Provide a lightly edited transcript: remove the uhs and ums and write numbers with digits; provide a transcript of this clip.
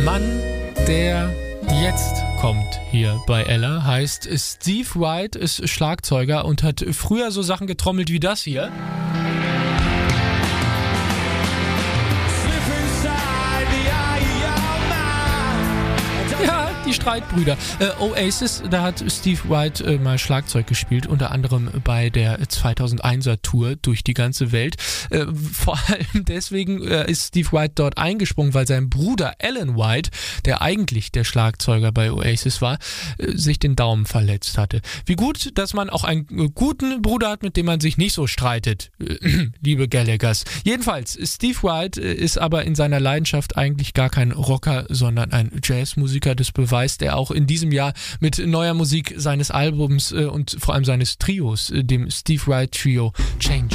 Mann, der jetzt kommt hier bei Ella, heißt Steve White, ist Schlagzeuger und hat früher so Sachen getrommelt wie das hier. Ja, die Streitbrüder. Oasis, da hat Steve White mal Schlagzeug gespielt, unter anderem bei der 2001er Tour durch die ganze Welt. Vor allem deswegen ist Steve White dort eingesprungen, weil sein Bruder Alan White, der eigentlich der Schlagzeuger bei Oasis war, sich den Daumen verletzt hatte. Wie gut, dass man auch einen guten Bruder hat, mit dem man sich nicht so streitet, liebe Gallaghers. Jedenfalls, Steve White ist aber in seiner Leidenschaft eigentlich gar kein Rocker, sondern ein Jazzmusiker. Das beweist er auch in diesem Jahr mit neuer Musik seines Albums und vor allem seines Trios, dem Steve White Trio Change.